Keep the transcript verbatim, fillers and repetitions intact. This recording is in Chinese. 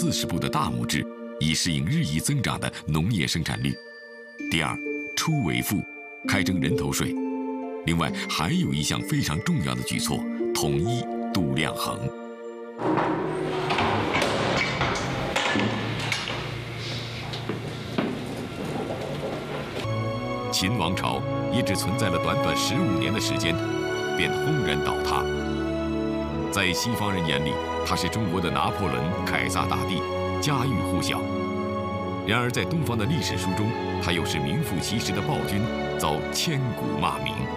四十步的大亩制，以适应日益增长的农业生产率。第二，出为赋，开征人头税。另外，还有一项非常重要的举措：统一度量衡。秦王朝也只存在了短短十五年的时间，便轰然倒塌。在西方人眼里，他是中国的拿破仑、凯撒大帝，家喻户晓。然而，在东方的历史书中，他又是名副其实的暴君，遭千古骂名。